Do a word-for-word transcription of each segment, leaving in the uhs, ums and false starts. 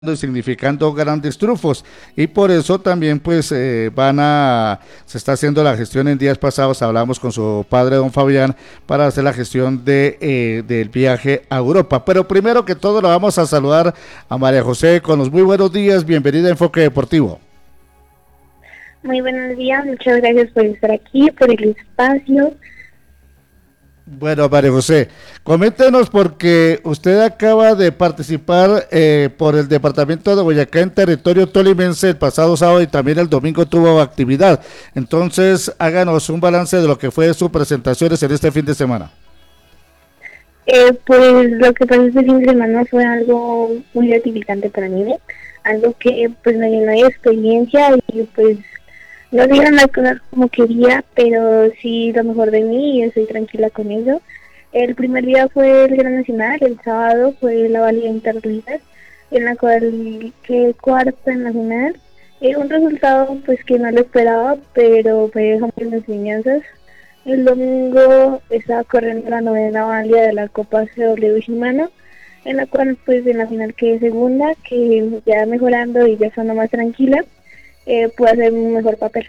y significando grandes trufos, y por eso también pues eh, van a, se está haciendo la gestión. En días pasados hablamos con su padre don Fabián para hacer la gestión de eh, del viaje a Europa. Pero primero que todo lo vamos a saludar a María José con los muy buenos días, bienvenida a Enfoque Deportivo. Muy buenos días, muchas gracias por estar aquí, por el espacio. Bueno, María José, coméntenos, porque usted acaba de participar eh, por el departamento de Boyacá en territorio tolimense el pasado sábado, y también el domingo tuvo actividad. Entonces, háganos un balance de lo que fue sus presentaciones en este fin de semana. Eh, pues lo que pasó este fin de semana fue algo muy gratificante para mí, ¿eh? Algo que pues me llenó de experiencia y pues no dieron las cosas como quería, pero sí lo mejor de mí y estoy tranquila con eso. El primer día fue el Gran Nacional, el sábado fue la Valía Interligas, en la cual quedé cuarta en la final. Eh, un resultado pues que no lo esperaba, pero me dejó muchas enseñanzas. El domingo estaba corriendo la novena Valía de la Copa C W Shimano, en la cual pues en la final quedé segunda, que ya mejorando y ya estando más tranquila, eh, pude hacer un mejor papel.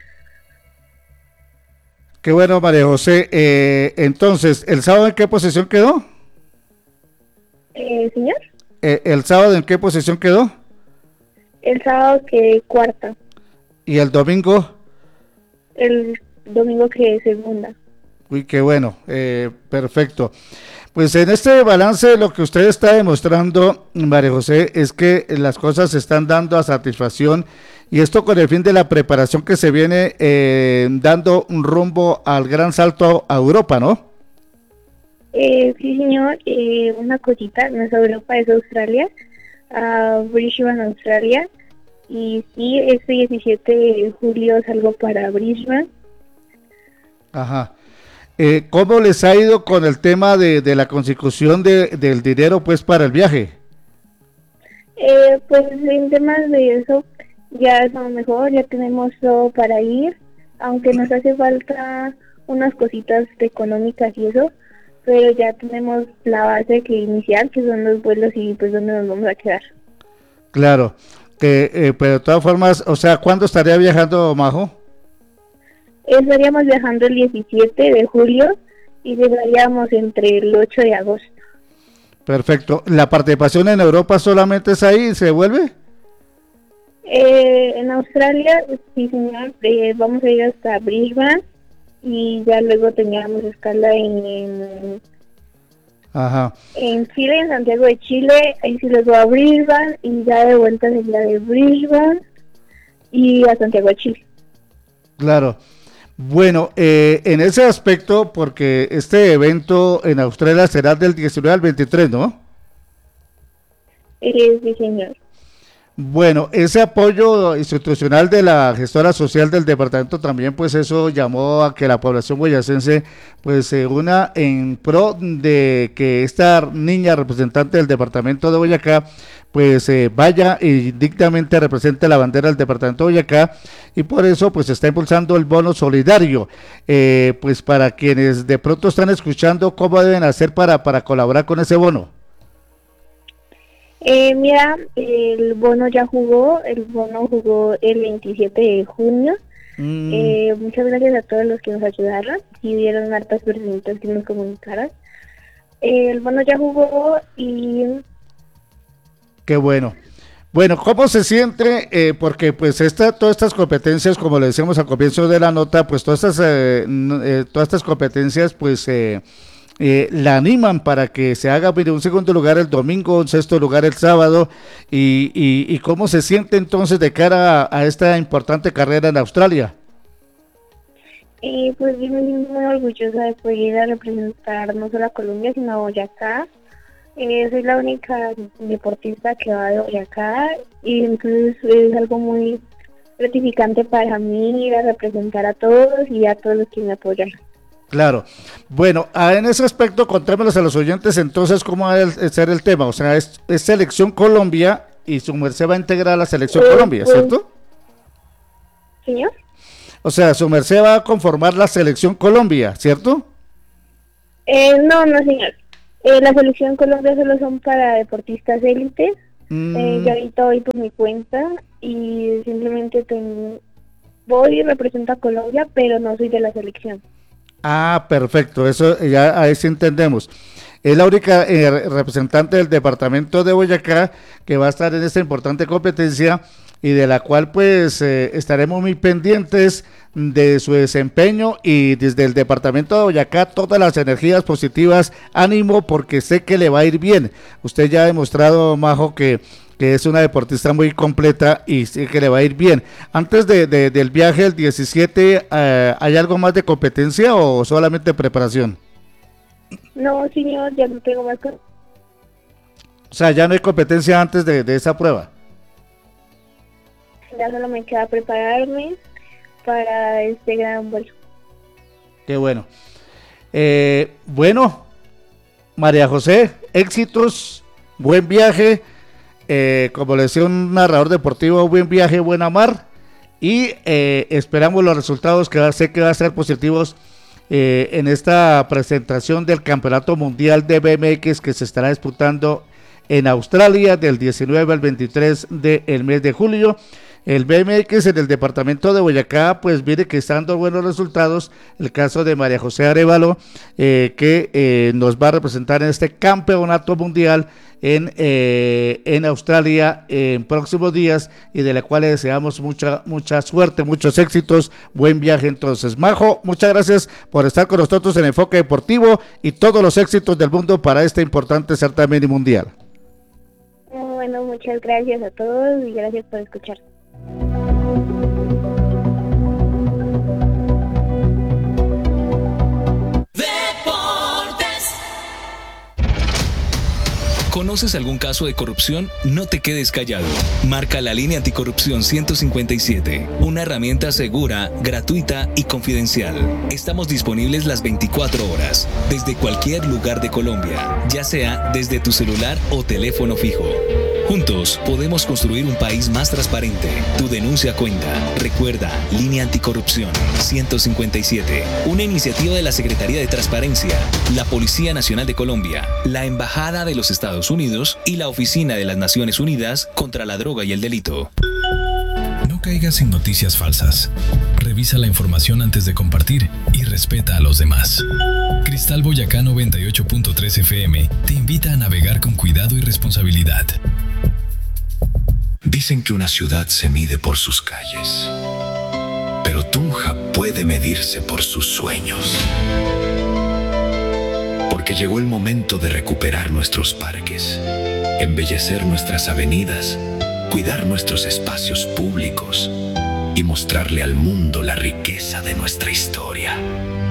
Qué bueno, María José. Eh, entonces, ¿el sábado en qué posición quedó? Eh, señor, Eh, ¿El sábado en qué posición quedó? el sábado quedé cuarta, ¿Y el domingo? el domingo quedé segunda. Uy, qué bueno, eh, perfecto. Pues en este balance lo que usted está demostrando, María José, es que las cosas se están dando a satisfacción, y esto con el fin de la preparación que se viene eh, dando un rumbo al gran salto a Europa, ¿no? Eh, sí, señor, eh, una cosita, no es Europa, es Australia, a Brisbane, Australia, y sí, este diecisiete de julio salgo para Brisbane. Ajá. Eh, ¿cómo les ha ido con el tema de, de la consecución de, del dinero pues para el viaje? Eh, pues en temas de eso ya estamos mejor, ya tenemos todo para ir, aunque nos hace falta unas cositas económicas y eso, pero ya tenemos la base que inicial, que son los vuelos y pues dónde nos vamos a quedar. Claro, que, eh, pero de todas formas, o sea, ¿cuándo estaría viajando, Majo? Estaríamos viajando el diecisiete de julio y llegaríamos entre el ocho de agosto. Perfecto. ¿La participación en Europa solamente es ahí y se vuelve? Eh, en Australia, sí señor, eh, vamos a ir hasta Brisbane y ya luego teníamos escala en, en, Ajá, en Chile, en Santiago de Chile, ahí sí luego a Brisbane y ya de vuelta sería de Brisbane y a Santiago de Chile. claro. Bueno, eh, en ese aspecto, porque este evento en Australia será del diecinueve al veintitrés, ¿no? Eh, sí señor. Bueno, ese apoyo institucional de la gestora social del departamento también, pues eso llamó a que la población boyacense pues se una en pro de que esta niña representante del departamento de Boyacá pues eh, vaya y dignamente represente la bandera del departamento de Boyacá, y por eso pues se está impulsando el bono solidario. Eh, pues para quienes de pronto están escuchando, ¿cómo deben hacer para, para colaborar con ese bono? Eh, mira, el bono ya jugó, el bono jugó el veintisiete de junio. Mm. Eh, muchas gracias a todos los que nos ayudaron y dieron hartas personitas que nos comunicaron. Eh, el bono ya jugó y... Qué bueno. Bueno, ¿cómo se siente? Eh, porque pues esta, todas estas competencias, como le decíamos al comienzo de la nota, pues todas estas, eh, eh, todas estas competencias, pues eh, eh, la animan para que se haga, mire, un segundo lugar el domingo, un sexto lugar el sábado, y, y, y cómo se siente entonces de cara a, a esta importante carrera en Australia. Eh, pues yo me siento muy orgullosa de poder ir a representar no solo a Colombia, sino a Boyacá. Eh, soy la única deportista que va de Boyacá y entonces es algo muy gratificante para mí ir a representar a todos y a todos los que me apoyan. Claro. Bueno, ah, en ese aspecto, contémosles a los oyentes entonces cómo va a ser el tema. O sea, es, es Selección Colombia y su merced va a integrar a la Selección Eh, Colombia, pues, ¿cierto? ¿Señor? O sea, su merced va a conformar la Selección Colombia, ¿cierto? Eh, no, no señor. Eh, la selección Colombia solo son para deportistas élites Mm. Eh, yo ahorita voy por mi cuenta y simplemente ten- voy y represento a Colombia, pero no soy de la selección. Ah, perfecto, eso ya ahí sí entendemos. Es la única eh, re- representante del departamento de Boyacá que va a estar en esta importante competencia y de la cual pues eh, estaremos muy pendientes de su desempeño y desde el departamento de Boyacá todas las energías positivas, ánimo porque sé que le va a ir bien. Usted ya ha demostrado, Majo, que, que es una deportista muy completa y sé que le va a ir bien. Antes de, de- del viaje el diecisiete, eh, ¿hay algo más de competencia o solamente preparación? No, señor, ya no tengo más cosas. O sea, ya no hay competencia antes de, de esa prueba. Ya solo me queda prepararme para este gran vuelo. Qué bueno. Eh, bueno, María José, éxitos, buen viaje. Eh, como le decía un narrador deportivo, buen viaje, buena mar. Y eh, esperamos los resultados que va, sé que van a ser positivos eh, en esta presentación del Campeonato Mundial de B M X que se estará disputando en Australia del diecinueve al veintitrés del mes de julio. El B M X en el departamento de Boyacá, pues mire que está dando buenos resultados. El caso de María José Arevalo, eh, que eh, nos va a representar en este campeonato mundial en, eh, en Australia eh, en próximos días y de la cual le deseamos mucha, mucha suerte, muchos éxitos, buen viaje entonces. Majo, muchas gracias por estar con nosotros en Enfoque Deportivo y todos los éxitos del mundo para este importante certamen mundial. Bueno, muchas gracias a todos y gracias por escuchar. ¿Conoces algún caso de corrupción? No te quedes callado. Marca la línea anticorrupción ciento cincuenta y siete, una herramienta segura, gratuita y confidencial. Estamos disponibles las veinticuatro horas, desde cualquier lugar de Colombia, ya sea desde tu celular o teléfono fijo. Juntos podemos construir un país más transparente. Tu denuncia cuenta. Recuerda, Línea Anticorrupción ciento cincuenta y siete, una iniciativa de la Secretaría de Transparencia, la Policía Nacional de Colombia, la Embajada de los Estados Unidos y la Oficina de las Naciones Unidas contra la Droga y el Delito. No caigas en noticias falsas. Revisa la información antes de compartir y respeta a los demás. Cristal Boyacá noventa y ocho punto tres F M te invita a navegar con cuidado y responsabilidad. Dicen que una ciudad se mide por sus calles, pero Tunja puede medirse por sus sueños. Porque llegó el momento de recuperar nuestros parques, embellecer nuestras avenidas, cuidar nuestros espacios públicos y mostrarle al mundo la riqueza de nuestra historia.